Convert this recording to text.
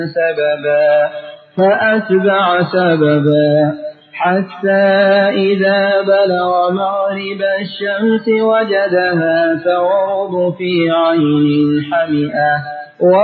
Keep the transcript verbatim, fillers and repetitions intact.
سببا فأتبع سببا حتى إذا بلغ مغرب الشمس وجدها تغرب في عين حمئة